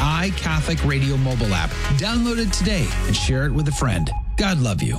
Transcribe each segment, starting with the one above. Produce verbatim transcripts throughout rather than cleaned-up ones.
iCatholic Radio mobile app. Download it today and share it with a friend. God love you.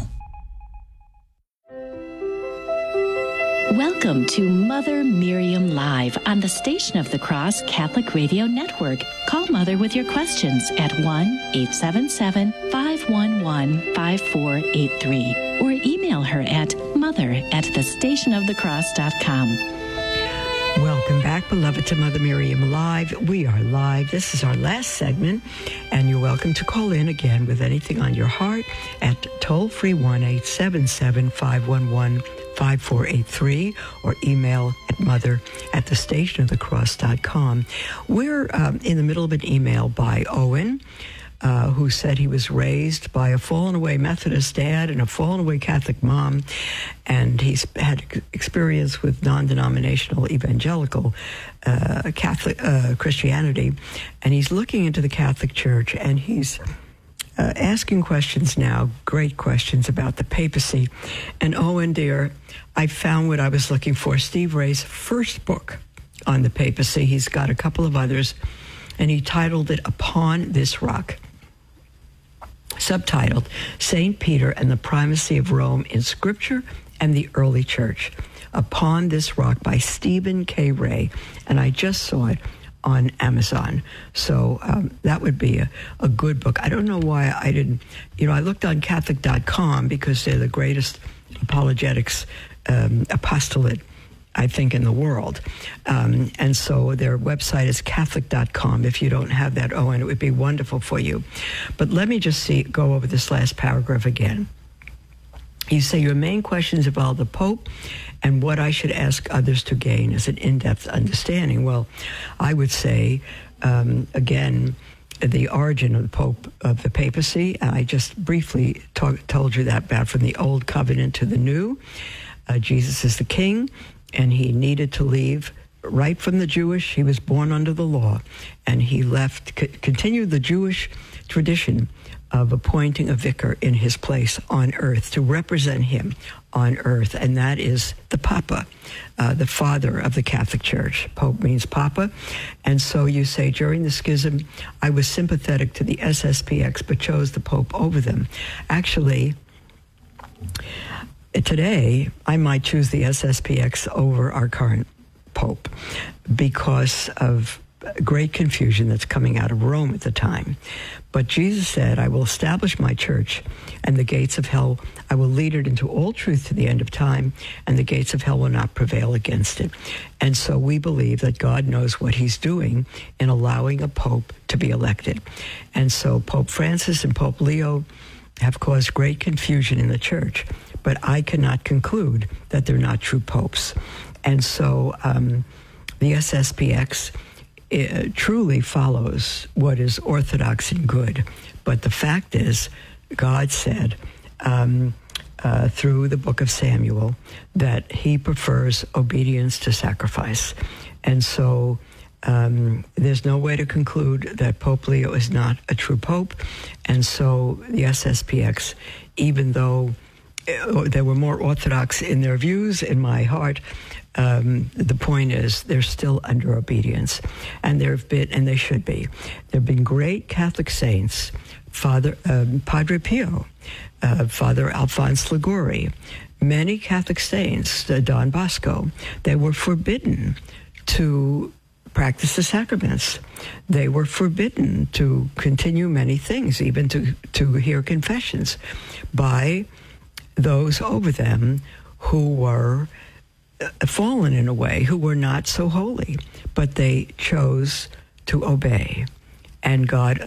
Welcome to Mother Miriam Live on the Station of the Cross Catholic Radio Network. Call Mother with your questions at one eight seven seven, five one one, five four eight three or email her at mother at the station of the cross dot com. Welcome back, beloved, to Mother Miriam Live. We are live. This is our last segment, and you're welcome to call in again with anything on your heart at toll-free one eight seven seven, five one one, five four eight three or email at mother at the station of the cross dot com. We're um, in the middle of an email by Owen, Uh, who said he was raised by a fallen-away Methodist dad and a fallen-away Catholic mom, and he's had experience with non-denominational evangelical uh, Catholic uh, Christianity, and he's looking into the Catholic Church, and he's uh, asking questions now, great questions about the papacy. And Owen, dear, I found what I was looking for, Steve Ray's first book on the papacy. He's got a couple of others, and he titled it Upon This Rock. Subtitled, Saint Peter and the Primacy of Rome in Scripture and the Early Church. Upon This Rock by Stephen K. Ray. And I just saw it on Amazon. So um, that would be a, a good book. I don't know why I didn't, you know, I looked on Catholic dot com because they're the greatest apologetics um, apostolate, I think, in the world. Um, and so their website is Catholic dot com. If you don't have that, Owen, it would be wonderful for you. But let me just see, go over this last paragraph again. You say your main questions involve the Pope and what I should ask others to gain as an in-depth understanding. Well, I would say, um, again, the origin of the Pope, of the papacy. I just briefly talk, told you that about from the Old Covenant to the New. Uh, Jesus is the King, and he needed to leave right from the Jewish. He was born under the law, and he left, c- continued the Jewish tradition of appointing a vicar in his place on earth to represent him on earth, and that is the Papa, uh, the father of the Catholic Church. Pope means Papa. And so you say, during the schism, I was sympathetic to the S S P X, but chose the Pope over them. Actually, today, I might choose the S S P X over our current Pope because of great confusion that's coming out of Rome at the time. But Jesus said, I will establish my church, and the gates of hell, I will lead it into all truth to the end of time, and the gates of hell will not prevail against it. And so we believe that God knows what he's doing in allowing a Pope to be elected. And so Pope Francis and Pope Leo have caused great confusion in the church, but I cannot conclude that they're not true popes. And so um, the S S P X uh, truly follows what is orthodox and good. But the fact is, God said um, uh, through the book of Samuel that he prefers obedience to sacrifice. And so Um, there's no way to conclude that Pope Leo is not a true pope. And so the S S P X, even though uh, they were more orthodox in their views, in my heart, um, the point is they're still under obedience. And there have been, and they should be, there have been great Catholic saints, Father um, Padre Pio, uh, Father Alphonse Liguori, many Catholic saints, uh, Don Bosco, they were forbidden to practice the sacraments. They were forbidden to continue many things, even to, to hear confessions, by those over them who were fallen in a way, who were not so holy, but they chose to obey. And God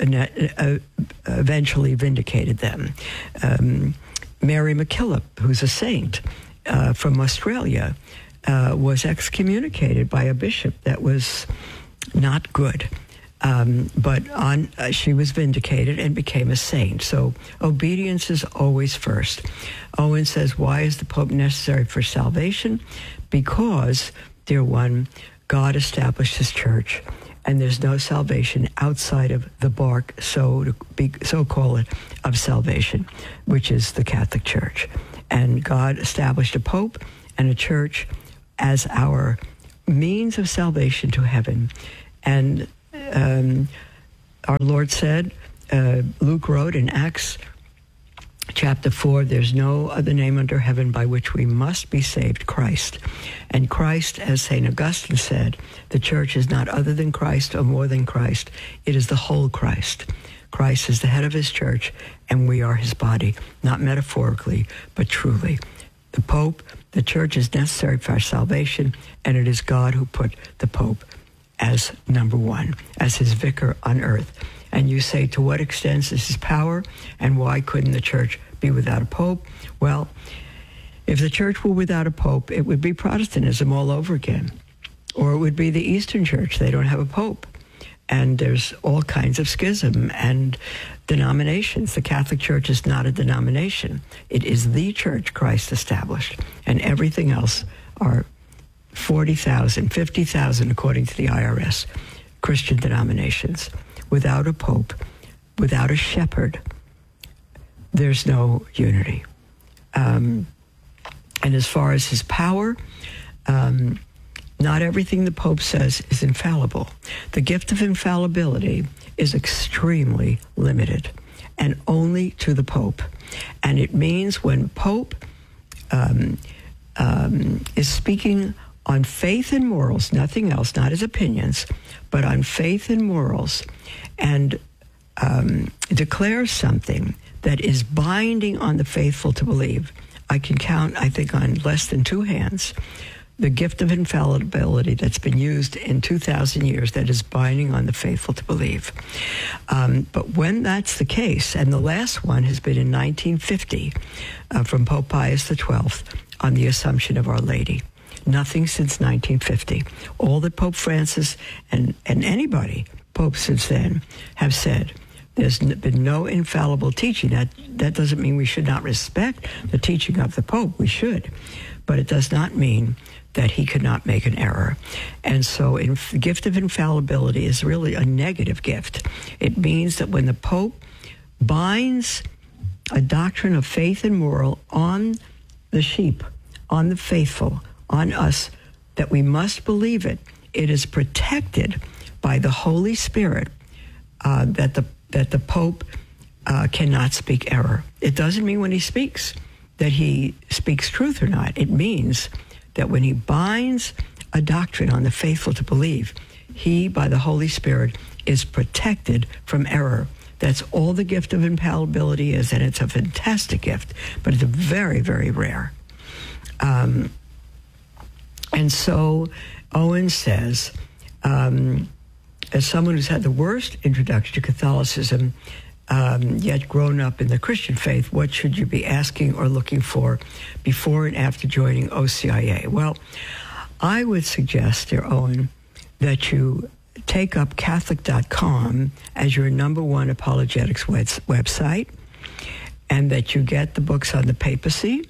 eventually vindicated them. Um, Mary MacKillop, who's a saint uh, from Australia, Uh, was excommunicated by a bishop that was not good. Um, but on, uh, she was vindicated and became a saint. So obedience is always first. Owen says, why is the Pope necessary for salvation? Because, dear one, God established his church, and there's no salvation outside of the bark, so to be, so call it, of salvation, which is the Catholic Church. And God established a Pope and a church as our means of salvation to heaven. And um, our Lord said, uh, Luke wrote in Acts chapter four, there's no other name under heaven by which we must be saved, Christ. And Christ, as Saint Augustine said, the church is not other than Christ or more than Christ. It is the whole Christ. Christ is the head of his church, and we are his body, not metaphorically, but truly. The Pope, the church is necessary for our salvation, and it is God who put the Pope as number one, as his vicar on earth. And you say, to what extent is his power, and why couldn't the church be without a pope? Well, if the church were without a pope, it would be Protestantism all over again. Or it would be the Eastern Church. They don't have a pope. And there's all kinds of schism and denominations. The Catholic Church is not a denomination. It is the church Christ established. And everything else are forty thousand, fifty thousand, according to the I R S, Christian denominations. Without a pope, without a shepherd, there's no unity. Um, and as far as his power, um, not everything the Pope says is infallible. The gift of infallibility is extremely limited, and only to the Pope. And it means when Pope um, um, is speaking on faith and morals, nothing else, not his opinions, but on faith and morals, and um, declares something that is binding on the faithful to believe. I can count, I think, on less than two hands, the gift of infallibility that's been used in two thousand years that is binding on the faithful to believe. Um, but when that's the case, and the last one has been in nineteen fifty uh, from Pope Pius the twelfth on the Assumption of Our Lady. Nothing since nineteen fifty. All that Pope Francis and, and anybody, Pope since then, have said, there's been no infallible teaching. That, that doesn't mean we should not respect the teaching of the Pope. We should. But it does not mean that he could not make an error. And so in, the gift of infallibility is really a negative gift. It means that when the Pope binds a doctrine of faith and moral on the sheep, on the faithful, on us, that we must believe it, it is protected by the Holy Spirit, uh, that the that the Pope uh, cannot speak error. It doesn't mean when he speaks that he speaks truth or not. It means that when he binds a doctrine on the faithful to believe, he, by the Holy Spirit, is protected from error. That's all the gift of infallibility is, and it's a fantastic gift, but it's very, very rare. Um, and so Owen says, um, as someone who's had the worst introduction to Catholicism, um, yet grown up in the Christian faith, what should you be asking or looking for before and after joining O C I A? Well, I would suggest, dear Owen, that you take up Catholic dot com as your number one apologetics website, and that you get the books on the papacy,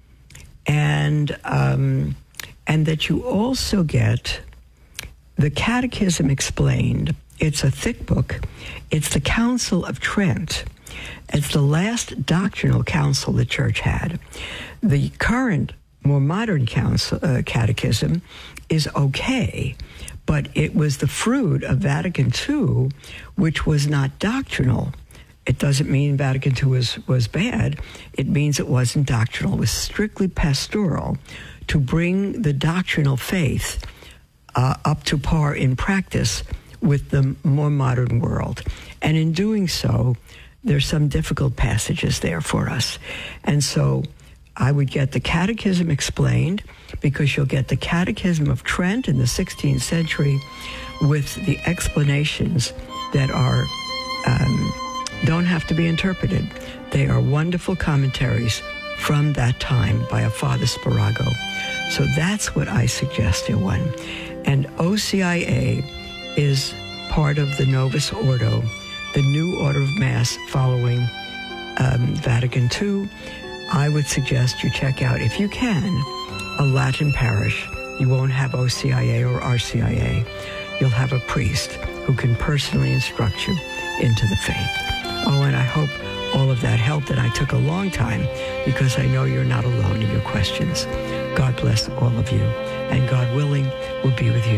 and um, and that you also get the Catechism Explained. It's a thick book. It's the Council of Trent. It's the last doctrinal council the Church had. The current, more modern council, uh, catechism is okay, but it was the fruit of Vatican Two, which was not doctrinal. It doesn't mean Vatican Two was, was bad. It means it wasn't doctrinal. It was strictly pastoral to bring the doctrinal faith uh, up to par in practice with the more modern world. And in doing so, there's some difficult passages there for us. And so I would get the Catechism Explained, because you'll get the Catechism of Trent in the sixteenth century with the explanations that are um, don't have to be interpreted. They are wonderful commentaries from that time by a Father Spirago. So that's what I suggest, dear one. And O C I A is part of the Novus Ordo, the new order of Mass following um, Vatican Two. I would suggest you check out, if you can, a Latin parish. You won't have O C I A or R C I A. You'll have a priest who can personally instruct you into the faith. Oh, and I hope all of that helped, and I took a long time because I know you're not alone in your questions. God bless all of you, and God willing, will be with you